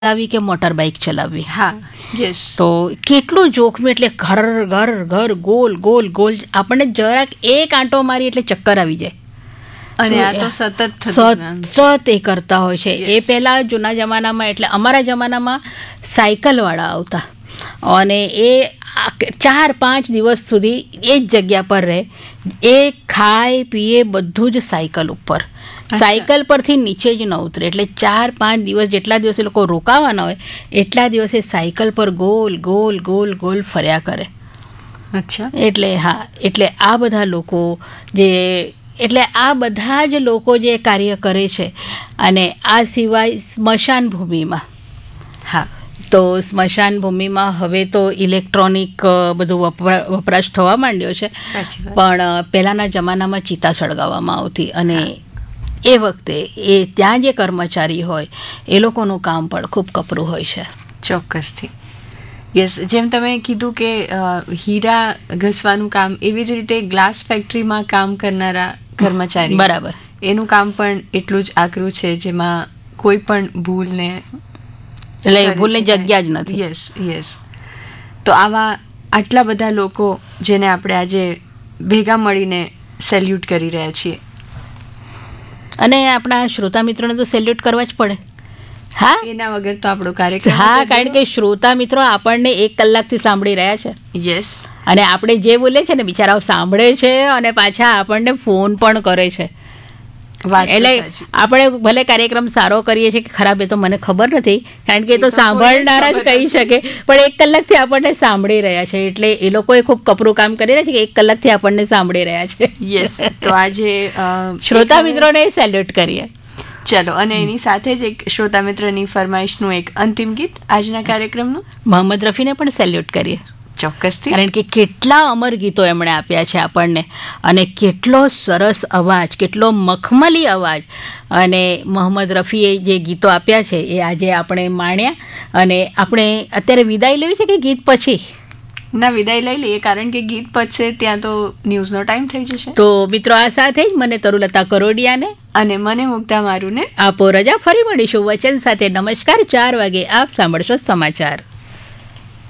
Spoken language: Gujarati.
ચલાવવી કે મોટર બાઇક ચલાવવી. હા, યસ. તો કેટલું જોખમી, એટલે ઘર ઘર ઘર ગોલ ગોલ ગોલ, આપણને જરાક એક આંટો મારી એટલે ચક્કર આવી જાય. અને આ તો સતત એ કરતા હોય છે. એ પહેલાં જૂના જમાનામાં, એટલે અમારા જમાનામાં સાયકલવાળા આવતા અને એ 4-5 દિવસ સુધી એ જ જગ્યા પર રહે. એ ખાય પીએ બધું જ સાયકલ ઉપર, સાયકલ પરથી નીચે જ ન ઉતરે. એટલે 4-5 દિવસ, જેટલા દિવસે લોકો રોકાવાના હોય એટલા દિવસે સાયકલ પર ગોલ ગોલ ગોલ ગોલ ફર્યા કરે. અચ્છા. એટલે હા, એટલે આ બધા લોકો આ બધા જ લોકો જે કાર્ય કરે છે. અને આ સિવાય સ્મશાન ભૂમિમાં, હા, તો સ્મશાન ભૂમિમાં હવે તો ઇલેક્ટ્રોનિક બધું વપરાશ થવા માંડ્યો છે. પણ પહેલાંના જમાનામાં ચિતા સળગાવવામાં આવતી, અને એ વખતે એ ત્યાં જે કર્મચારી હોય એ લોકોનું કામ પણ ખૂબ કપરું હોય છે. ચોક્કસથી. યસ, જેમ તમે કીધું કે હીરા ઘસવાનું કામ, એવી જ રીતે ગ્લાસ ફેક્ટરીમાં કામ કરનારા કર્મચારી, બરાબર, એનું કામ પણ એટલું જ આકરું છે, જેમાં કોઈ પણ ભૂલને જગ્યા જ નથી. Yes yes. તો આટલા બધા લોકો જેને આપણે આજે ભેગા મળીને સેલ્યુટ કરી રહ્યા છીએ, અને આપણા શ્રોતા મિત્રોને તો સેલ્યુટ કરવા જ પડે. હા, એના વગર તો આપણો કાર્યક્રમ, હા, કારણ કે શ્રોતા મિત્રો આપણને 1 કલાકથી સાંભળી રહ્યા છે. યસ. અને આપણે જે બોલે છે ને, બિચારાઓ સાંભળે છે અને પાછા આપણને ફોન પણ કરે છે. એટલે આપણે ભલે કાર્યક્રમ સારો કરીએ છીએ કે ખરાબ, એ તો મને ખબર નથી, કારણ કે એ તો સાંભળનારા જ કહી શકે. પણ 1 કલાકથી આપણને સાંભળી રહ્યા છે, એટલે એ લોકોએ ખૂબ કપરું કામ કરી રહ્યા છે કે 1 કલાકથી આપણને સાંભળી રહ્યા છે. યસ. તો આજે શ્રોતા મિત્રોને સેલ્યુટ કરીએ. ચલો, અને એની સાથે જ એક શ્રોતા મિત્રની ફરમાઈશનું એક અંતિમ ગીત આજના કાર્યક્રમનું. મોહમ્મદ રફીને પણ સેલ્યુટ કરીએ. ચોક્કસથી. કારણ કે કેટલા અમર ગીતો એમણે આપ્યા છે આપણને, અને કેટલો સરસ અવાજ, કેટલો મખમલી અવાજ. અને મોહમ્મદ રફીએ જે ગીતો આપ્યા છે એ આજે આપણે માણ્યા. અને આપણે અત્યારે વિદાય લેવી છે કે ગીત પછી? ના, વિદાય લઈ લઈએ, કારણ કે ગીત પછે ત્યાં તો ન્યૂઝનો ટાઈમ થઈ જશે. તો મિત્રો, આ સાથે જ મને તરુલતા કરોડિયાને અને મને મુક્તા મારુને આપો રજા. ફરી મળીશું વચન સાથે. નમસ્કાર. 4 વાગે આપ સાંભળશો સમાચાર.